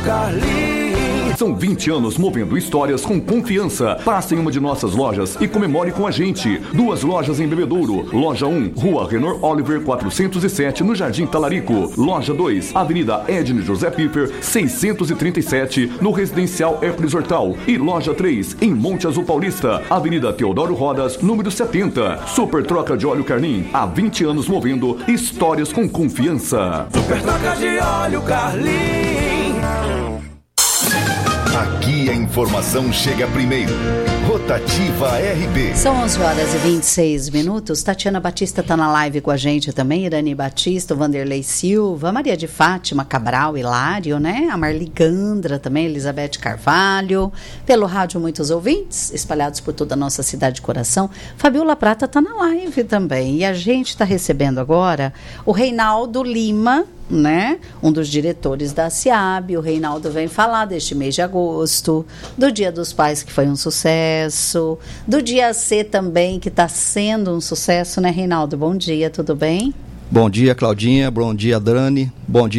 Carlinhos. São 20 anos movendo histórias com confiança. Passe em uma de nossas lojas e comemore com a gente. 2 lojas em Bebedouro. Loja 1, Rua Renor Oliver 407, no Jardim Talarico. Loja 2, Avenida Edne José Piper 637, no Residencial Hércules Hortal. E Loja 3, em Monte Azul Paulista, Avenida Teodoro Rodas, número 70. Super Troca de Óleo Carlin, há 20 anos movendo histórias com confiança. Super Troca de Óleo Carlin. Aqui a informação chega primeiro. Rotativa RB. São 11h26. Tatiana Batista está na live com a gente também. Irani Batista, Vanderlei Silva, Maria de Fátima Cabral, Hilário, né? A Marli Gandra também, Elizabeth Carvalho. Pelo rádio, muitos ouvintes espalhados por toda a nossa cidade de coração. Fabiola Prata está na live também. E a gente está recebendo agora o Reinaldo Lima, né? Um dos diretores da SEAB. O Reinaldo vem falar deste mês de agosto, do Dia dos Pais, que foi um sucesso, do Dia C também, que está sendo um sucesso, né, Reinaldo? Bom dia, tudo bem? Bom dia, Claudinha. Bom dia, Dani. Bom dia